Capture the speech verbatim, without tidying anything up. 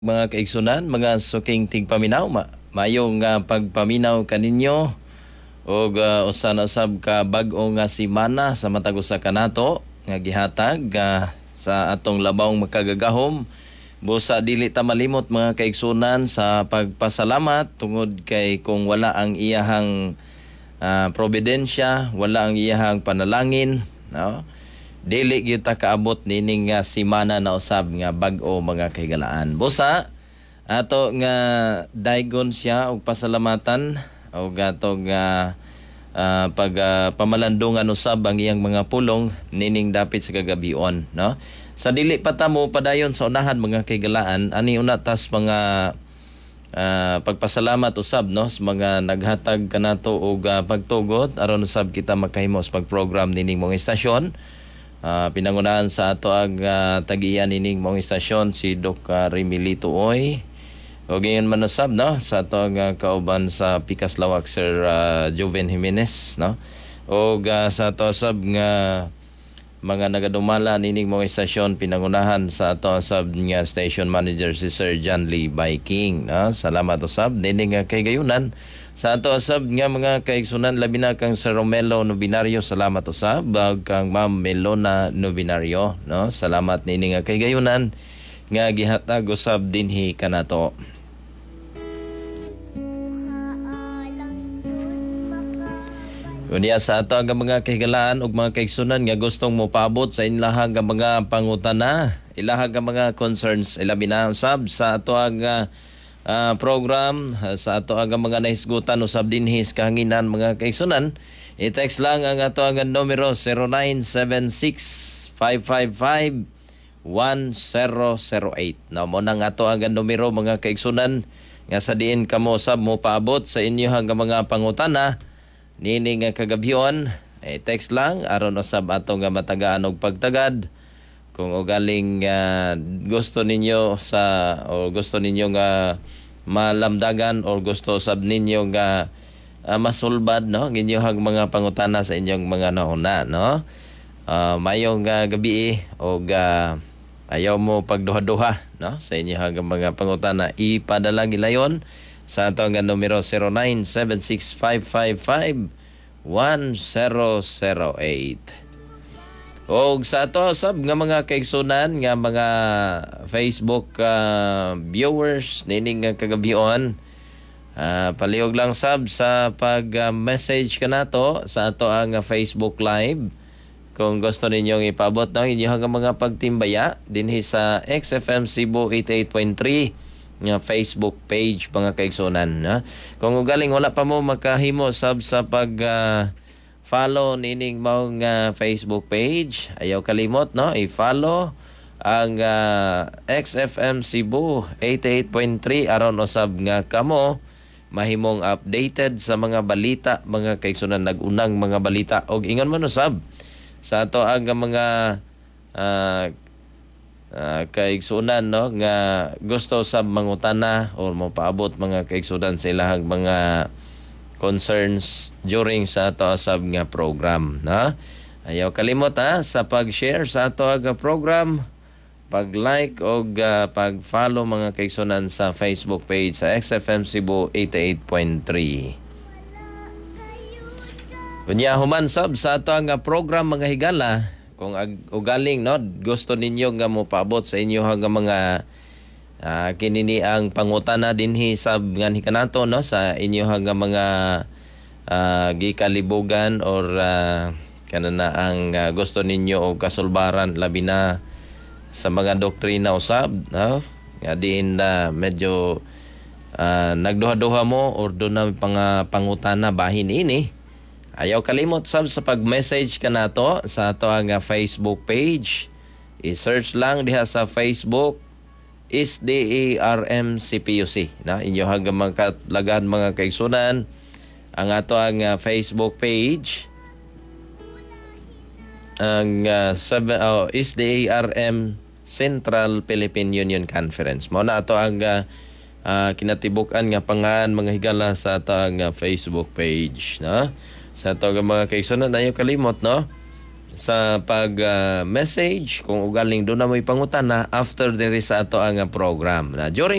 Mga kaigsunan, mga suking tigpaminaw, ma mayong nga pagpaminaw kaninyo o uh, usa na sab ka bag-o nga simana sa matag usa ka nato nga gihatag uh, sa atong labawng makagagahom. Busa dili ta malimot mga kaigsunan sa pagpasalamat tungod kay kung wala ang iyahang uh, providensya, wala ang iyahang panalangin, no? Dili gyud ta kaabot nining nga simana na usab nga bag-o mga kahigalaan. Busa ato nga daygon siya og pasalamatan o gato nga uh, pag uh, pamalandungan usab ang iyang mga pulong nining dapit sa kagabion, no? Sa dili pa ta mo padayon sa unahan mga kahigalaan, ani una tas mga uh, pagpasalamat usab, no, sa mga naghatag kanato og uh, pagtugot aron usab kita makahimo sa pagprogram nining mga istasyon. Uh, pinangunahan sa ato ang uh, tagiyan nining mong istasyon si Doc uh, Remilito Oy. O ganyan man usab, no, sa ato ang uh, kauban sa Pikas Lawak Sir uh, Joven Jimenez, no. O uh, sa ato sab nga mga nagadumala nining mong istasyon pinangunahan sa ato sab nga station manager si Sir John Lee Viking, no. Salamat usab nining uh, kay gayunan. Sa ato asab nga mga kaigsunan, labi na kang Sir Romelo Nobinario, salamat usab. Bag kang Ma'am Melona Nobinario, no? Salamat nini nga kay gayunan nga gihatag usab dinhi kanato. Kunya sa ato ang mga kahigalaan ug mga kaigsunan nga gustong mopaabot sa inlahang nga mga pangutana, ilahang nga mga concerns, ilabi na usab sa ato ang uh, Uh, program uh, sa ato ang mga nahisgutan usab dinhis kahanginan mga kaigsunan. I-text lang ang ato ang numero zero nine seven six five five five one zero zero eight. Now mo nang ato ang numero mga kaigsunan nga sa diin kamo sab mo paabot sa inyo hanggang mga pangutana nini nga kagabyon. I-text lang aron usab ato nga matagaan og pagtagad. Kung ugaling uh, gusto ninyo sa o gusto ninyo nga malamdagan o gusto sab ninyo nga uh, masulbad, no, ginyohang mga pangutana sa inyong mga nauna, no. Uh, mayong uh, gabi o uh, ayaw mo pagduha-duha, no, sa inyong mga pangutana, ipadala gilayon sa ato nga numero zero nine seven six five five five one zero zero eight. Og sa ato sab nga mga kaigsunan nga mga Facebook uh, viewers nining nga kagabion, uh, palihog lang sab sa pag-message uh, kanato sa ato ang uh, Facebook Live kung gusto ninyong ipabot ng inyong mga pagtimbaya dinhi sa X F M Cebu eighty-eight point three nga Facebook page mga kaigsunan, no? Kung ugaling wala pa mo makahimo sab sa pag uh, follow nining mong uh, Facebook page, ayaw kalimot, no, i-follow ang uh, X F M Cebu eighty-eight point three aron usab nga kamo mahimong updated sa mga balita mga kaigsunan, nagunang mga balita. Og ingon man usab sa ato ang mga uh, uh, kaigsunan, no, nga gusto sab mangutana o mopaabot mga kaigsunan sa ilahang mga concerns during sa ato asab nga program, na ayaw kalimot ha sa pag-share sa ato nga program, pag-like o uh, pag-follow mga kaigsunan sa Facebook page sa X F M Cebu eighty-eight point three. Kunya human sab sa ato nga program mga higala, kung ag- ugaling, no, gusto ninyo nga mo paabot sa inyo nga mga Uh, kinini ang pangutana dinhi sa nganhi kanato, no, sa inyo hanga mga uh, gikalibugan or uh, kanana ang uh, gusto ninyo og kasulbaran labi na sa mga doktrina usab, no, nga diin na uh, medyo uh, nagduha-duha mo or do na pang uh, pangutana bahin ini. Ayaw kalimot sab sa pag-message kanato sa ato ang uh, Facebook page. I-search lang diha sa Facebook is D A R M C P U C, na inyo hanggang mga katlagan mga kaigsunan ang ato ang uh, Facebook page ang uh, seven, oh, is D A R M Central Philippine Union Conference mo na ato ang uh, uh, kinatibukan nga pangan mga higala sa ato ang uh, Facebook page, no, sa ato ang mga kaigsunan. Ayaw kalimot, no, sa pag ah, message kung ugaling doon na mo'y pangutana after diri sa ato ang ah, program. Na during